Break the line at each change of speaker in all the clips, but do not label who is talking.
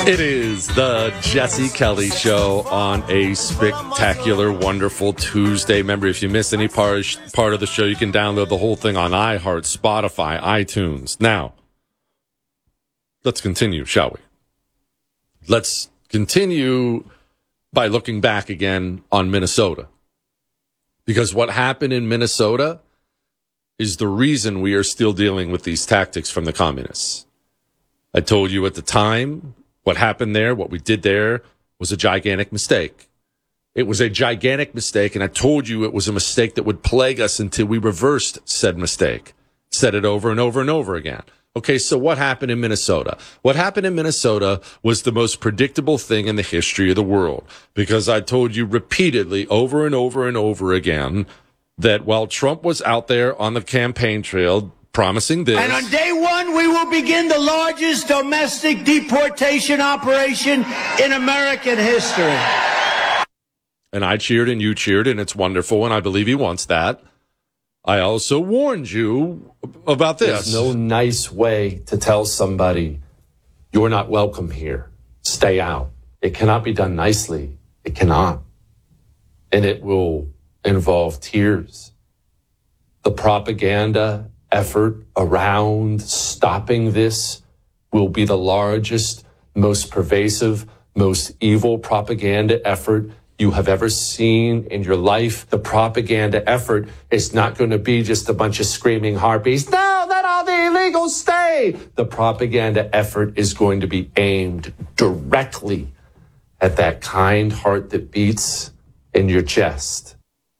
It is the Jesse Kelly Show on a spectacular, wonderful Tuesday. Remember, if you missed any part of the show, you can download the whole thing on iHeart, Spotify, iTunes. Now, let's continue, shall we? Let's continue by looking back again on Minnesota. Because what happened in Minnesota is the reason we are still dealing with these tactics from the communists. I told you at the time, what happened there, what we did there, was a gigantic mistake. It was a gigantic mistake, and I told you it was a mistake that would plague us until we reversed said mistake. Said it over and over and over again. Okay, so what happened in Minnesota? What happened in Minnesota was the most predictable thing in the history of the world, because I told you repeatedly, over and over and over again, that while Trump was out there on the campaign trail promising this.
And on day one, we will begin the largest domestic deportation operation in American history.
And I cheered and you cheered, and it's wonderful, and I believe he wants that. I also warned you about this.
There's no nice way to tell somebody, you're not welcome here. Stay out. It cannot be done nicely. It cannot. And it will involve tears. The propaganda effort around stopping this will be the largest, most pervasive, most evil propaganda effort you have ever seen in your life. The propaganda effort is not going to be just a bunch of screaming harpies. No, let all the illegals stay. The propaganda effort is going to be aimed directly at that kind heart that beats in your chest.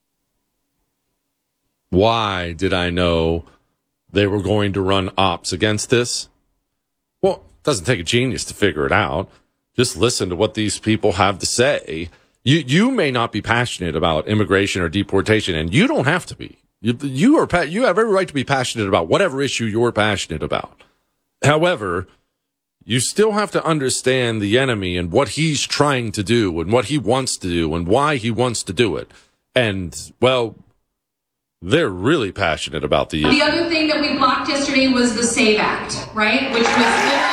Why did I know they were going to run ops against this? Well, it doesn't take a genius to figure it out. Just listen to what these people have to say. You may not be passionate about immigration or deportation, and you don't have to be. You have every right to be passionate about whatever issue you're passionate about. However, you still have to understand the enemy and what he's trying to do and what he wants to do and why he wants to do it. And, well, they're really passionate about the issue.
The other thing that we blocked yesterday was the SAVE Act, right? Which was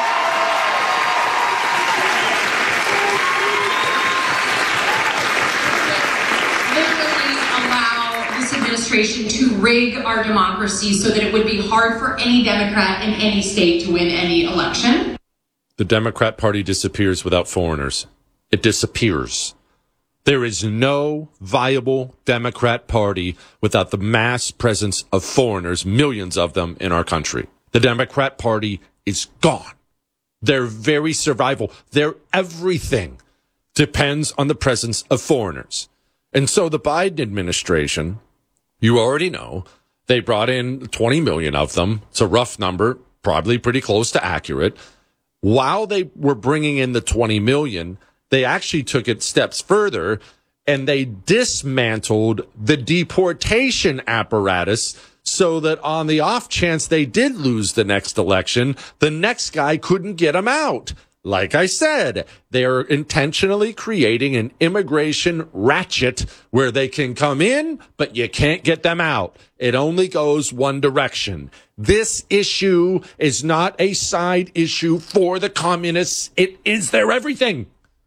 to rig our democracy so that it would be hard for any Democrat in any state to win any election.
The Democrat Party disappears without foreigners. It disappears. There is no viable Democrat Party without the mass presence of foreigners, millions of them in our country. The Democrat Party is gone. Their very survival, their everything depends on the presence of foreigners. And so the Biden administration, you already know, they brought in 20 million of them. It's a rough number, probably pretty close to accurate. While they were bringing in the 20 million, they actually took it steps further and they dismantled the deportation apparatus so that on the off chance they did lose the next election, the next guy couldn't get them out. Like I said, they're intentionally creating an immigration ratchet where they can come in, but you can't get them out. It only goes one direction. This issue is not a side issue for the communists. It is their everything.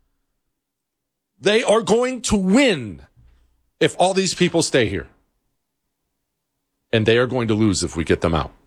They are going to win if all these people stay here. And they are going to lose if we get them out.